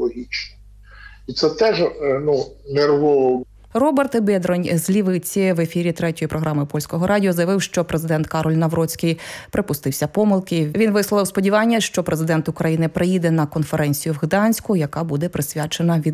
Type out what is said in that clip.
ідеологічно. І це теж нервово. Роберт Бєдронь з Лівиці в ефірі третьої програми Польського радіо заявив, що президент Кароль Навроцький припустився помилки. Він висловив сподівання, що президент України приїде на конференцію в Гданську, яка буде присвячена